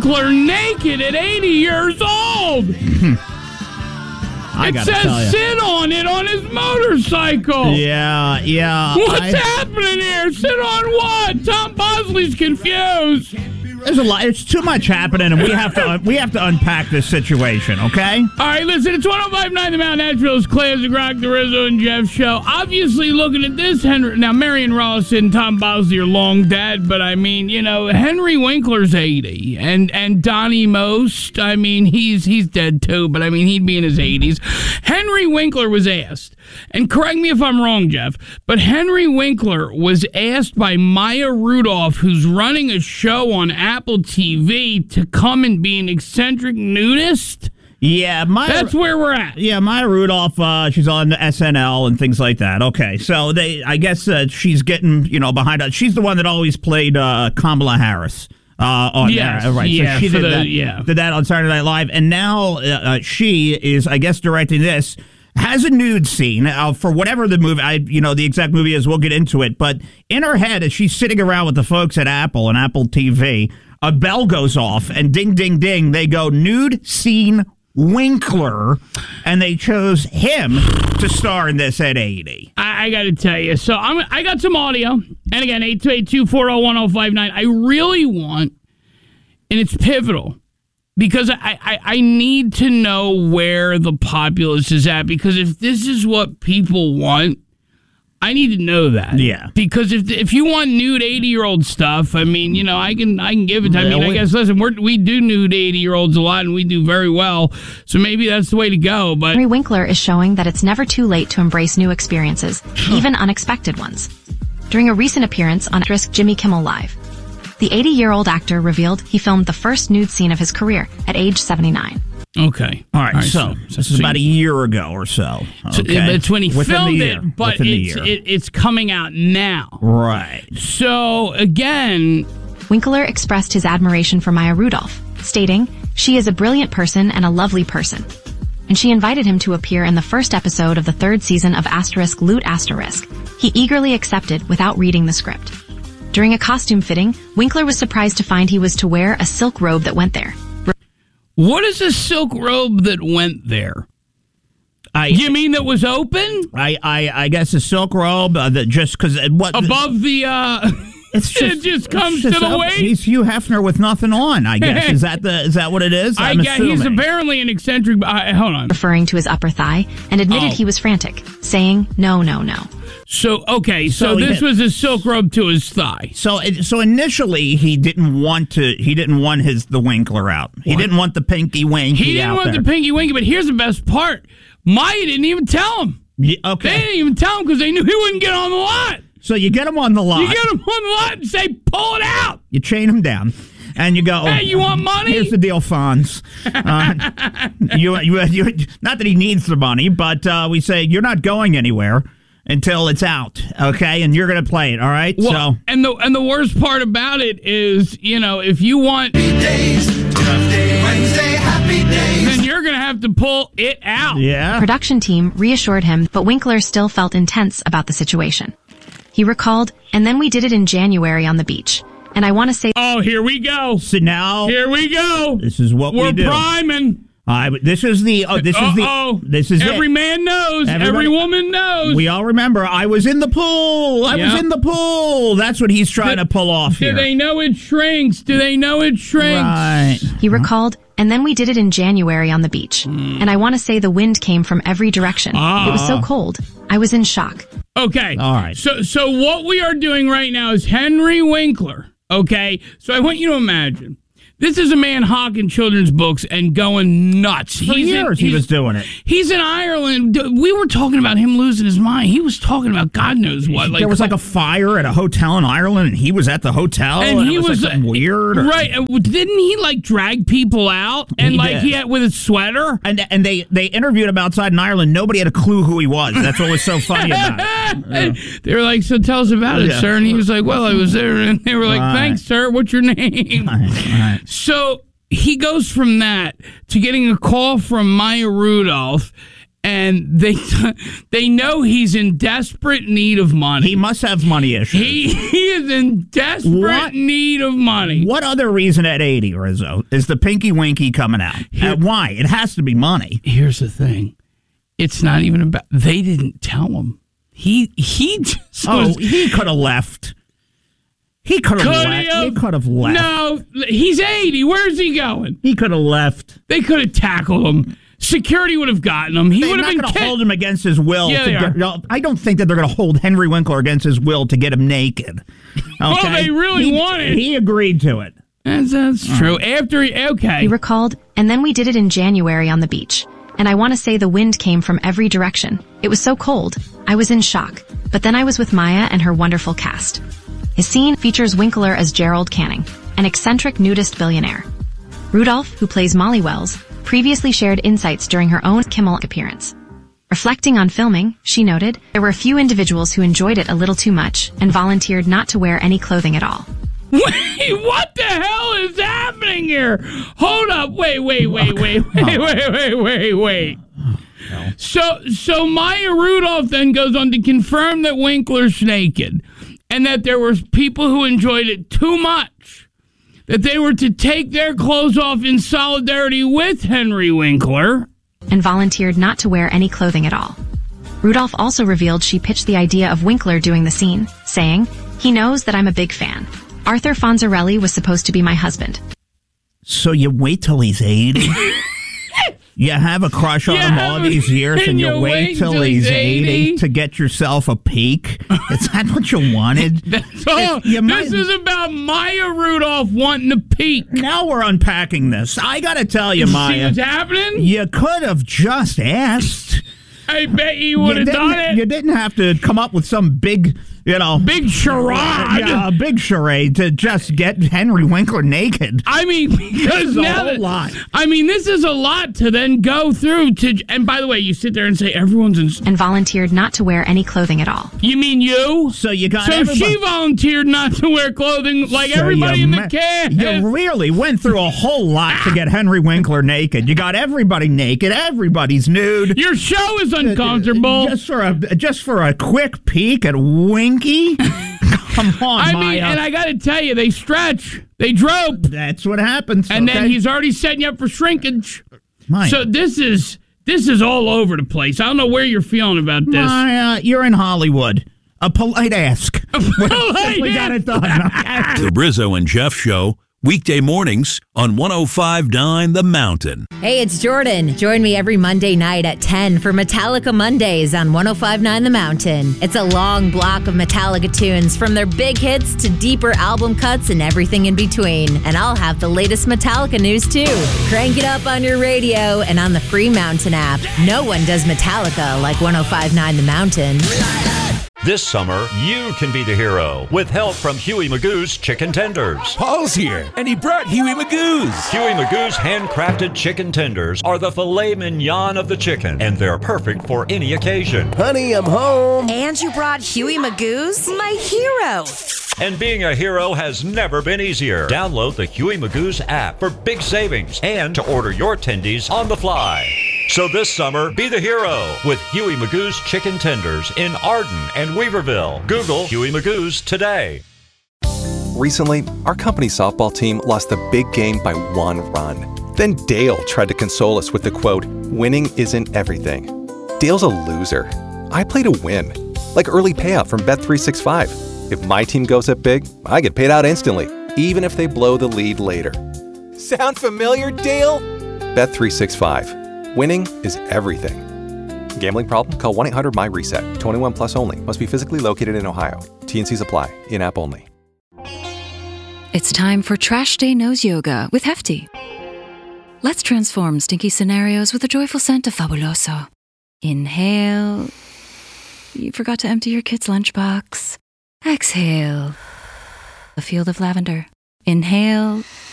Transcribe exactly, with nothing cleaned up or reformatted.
Winkler naked at eighty years old. I it gotta says tell you. sit on it on his motorcycle. Yeah, yeah. What's I, happening here? Sit on what? Tom Bosley's confused. There's a lot. It's too much happening, and we have to we have to unpack this situation. Okay. All right, listen. It's one oh five point nine The Mount Nashville's Classic Rock, the Rizzo and Jeff show. Obviously, looking at this, Henry. Now, Marion Ross and Tom Bosley are long dead, but I mean, you know, Henry Winkler's eighty, and and Donnie Most. I mean, he's he's dead too, but I mean, he'd be in his eighties. Henry Winkler was asked, and correct me if I'm wrong, Jeff, but Henry Winkler was asked by Maya Rudolph, who's running a show on Apple T V, to come and be an eccentric nudist. Yeah, Maya, That's where we're at. Yeah, Maya Rudolph, uh, she's on S N L and things like that. Okay, so they, I guess uh, she's getting, you know, behind us. She's the one that always played uh, Kamala Harris. Uh, on yes, there. Right. yeah, so she did the, that, yeah. did that on Saturday Night Live, and now uh, uh, she is, I guess, directing this. Has a nude scene uh, for whatever the movie, I, you know, the exact movie is. We'll get into it, but in her head, as she's sitting around with the folks at Apple and Apple T V, a bell goes off, and ding, ding, ding, they go nude scene Winkler, and they chose him to star in this at eighty. I, I got to tell you, so I'm, I got some audio, and again, eight two eight two, four oh one oh five nine. I really want, and it's pivotal, because I, I, I need to know where the populace is at, because if this is what people want, I need to know that. Yeah. Because if if you want nude eighty-year-old stuff, I mean, you know, I can I can give it to I mean, I guess, listen, we're, we do nude eighty-year-olds a lot, and we do very well, so maybe that's the way to go, but... Henry Winkler is showing that it's never too late to embrace new experiences, even unexpected ones. During a recent appearance on actress Jimmy Kimmel Live, the eighty-year-old actor revealed he filmed the first nude scene of his career at age seventy-nine. Okay. All right, All right so, so this is about a year ago or so. Okay. So it's when he Within filmed the year. it, but Within it's, it, it's coming out now. Right. So, again... Winkler expressed his admiration for Maya Rudolph, stating, "She is a brilliant person and a lovely person." And she invited him to appear in the first episode of the third season of Asterisk Loot Asterisk. He eagerly accepted without reading the script. During a costume fitting, Winkler was surprised to find he was to wear a silk robe that went there. What is a silk robe that went there? I, you mean that was open? I, I, I guess a silk robe uh, that just because what above the. Uh, it's just, it just comes just to the up, waist. He's Hugh Hefner with nothing on. I guess is that the is that what it is? I I'm guess he's assuming. apparently an eccentric. Uh, hold on, referring to his upper thigh, and admitted oh. he was frantic, saying, "No, no, no." So okay, so, so this had, was a silk robe to his thigh. So so initially he didn't want to. He didn't want his the Winkler out. He what? didn't want the pinky winky. He didn't out want there. the pinky winky. But here's the best part: Maya didn't even tell him. Yeah, okay, they didn't even tell him because they knew he wouldn't get on the lot. So you get him on the lot. You get him on the lot and say, "Pull it out." You chain him down. And you go, hey, you want money? Here's the deal, Fonz. Uh, you, you, you, not that he needs the money, but uh, we say you're not going anywhere until it's out, okay? And you're going to play it, all right? Well, so, and the and the worst part about it is, you know, if you want days, tough day, Wednesday, happy days, then you're going to have to pull it out. Yeah. The production team reassured him, but Winkler still felt intense about the situation. He recalled, "And then we did it in January on the beach. And I want to say..." Oh, here we go. So now... Here we go. This is what We're we do. We're priming. Uh, this is the... Uh, this is the... Uh-oh. This is Every it. man knows. Everybody, every woman knows. We all remember, I was in the pool. I yep. was in the pool. That's what he's trying do, to pull off do here. Do they know it shrinks? Do they know it shrinks? Right. He recalled, "And then we did it in January on the beach. Mm. And I want to say the wind came from every direction. Ah. It was so cold. I was in shock." Okay. All right. So, so what we are doing right now is Henry Winkler. Okay. So I want you to imagine. This is a man hawking children's books and going nuts. For he's years in, he was doing it. He's in Ireland. We were talking about him losing his mind. He was talking about God knows what. Like, there was like a fire at a hotel in Ireland, and he was at the hotel, and, and he it was, was like something weird. Or, right? Didn't he like drag people out and he like did. he had with his sweater? And and they they interviewed him outside in Ireland. Nobody had a clue who he was. That's what was so funny about it. Yeah. They were like, "So tell us about it, yeah. sir." And he was like, "Well, I was there." And they were like, right. "Thanks, sir. What's your name?" Right. Right. So he goes from that to getting a call from Maya Rudolph, and they they know he's in desperate need of money. He must have money issues. He, he is in desperate What? need of money. What other reason at eighty, Rizzo, is the Pinky Winky coming out? Here- And why? It has to be money. Here's the thing. It's not even about... They didn't tell him. He he just Oh, was... he could have left. He could have Could left. he have? He could have left. No, he's eighty. Where's he going? He could have left. They could have tackled him. Security would have gotten him. He They're would have not been going to ki- hold him against his will. Yeah, to they get, are. no, I don't think that they're going to hold Henry Winkler against his will to get him naked. Okay? Well, they really he, wanted. He agreed to it. That's, that's true. After he... Okay. He recalled, and then we did it in January on the beach. And I want to say the wind came from every direction. It was so cold. I was in shock. But then I was with Maya and her wonderful cast. His scene features Winkler as Gerald Canning, an eccentric nudist billionaire. Rudolph, who plays Molly Wells, previously shared insights during her own Kimmel appearance. Reflecting on filming, she noted, there were a few individuals who enjoyed it a little too much and volunteered not to wear any clothing at all. Wait, what the hell is happening here? Hold up. Wait, wait, wait, wait, wait, wait, wait, wait, wait. So, so Maya Rudolph then goes on to confirm that Winkler's naked and that there were people who enjoyed it too much, that they were to take their clothes off in solidarity with Henry Winkler. And volunteered not to wear any clothing at all. Rudolph also revealed she pitched the idea of Winkler doing the scene, saying, "He knows that I'm a big fan. Arthur Fonzarelli was supposed to be my husband." So you wait till he's eighty? You have a crush on You him all have- these years, and, and you you wait wait till till he's he's eighty eighty? to get yourself a peak? Is that what you wanted? So, You might- this is about Maya Rudolph wanting to peak. Now we're unpacking this. I got to tell you, See Maya, what's happening? you could have just asked. I bet you would have didn't- done it. You didn't have to come up with some big, you know, Big charade. yeah, a big charade to just get Henry Winkler naked. I mean, because is a now whole that, lot. I mean, this is a lot to then go through. To and by the way, you sit there and say everyone's in. And volunteered not to wear any clothing at all. You mean you? So you got So everybody. she volunteered not to wear clothing like So everybody you in ma- the cast. You really went through a whole lot to get Henry Winkler naked. You got everybody naked. Everybody's nude. Your show is uncomfortable. Just for a just for a quick peek at Winky. Come on, I Maya. mean, and I got to tell you, they stretch, they drope, That's what happens. and okay? then he's already setting you up for shrinkage. Maya. So this is this is all over the place. I don't know where you're feeling about this. Maya, you're in Hollywood. A polite ask. polite we got ask. it done. Okay? The Brizzo and Jeff Show, weekday mornings on one oh five point nine The Mountain. Hey, it's Jordan. Join me every Monday night at ten for Metallica Mondays on one oh five point nine The Mountain. It's a long block of Metallica tunes from their big hits to deeper album cuts and everything in between. And I'll have the latest Metallica news too. Crank it up on your radio and on the free Mountain app. No one does Metallica like one oh five point nine The Mountain. This summer, you can be the hero with help from Huey Magoo's Chicken Tenders. Paul's here, and he brought Huey Magoo's. Huey Magoo's handcrafted chicken tenders are the filet mignon of the chicken, and they're perfect for any occasion. Honey, I'm home. And you brought Huey Magoo's? My hero. And being a hero has never been easier. Download the Huey Magoo's app for big savings and to order your tendies on the fly. So this summer, be the hero with Huey Magoo's Chicken Tenders in Arden and Weaverville. Google Huey Magoo's today. Recently, our company softball team lost the big game by one run. Then Dale tried to console us with the quote, "Winning isn't everything." Dale's a loser. I play to win, like early payout from Bet three sixty-five. If my team goes up big, I get paid out instantly, even if they blow the lead later. Sound familiar, Dale? Bet three sixty-five. Winning is everything. Gambling problem? Call one eight hundred M Y reset. twenty-one plus only. Must be physically located in Ohio. T and Cs apply. In-app only. It's time for Trash Day Nose Yoga with Hefty. Let's transform stinky scenarios with a joyful scent of Fabuloso. Inhale. You forgot to empty your kid's lunchbox. Exhale. A field of lavender. Inhale.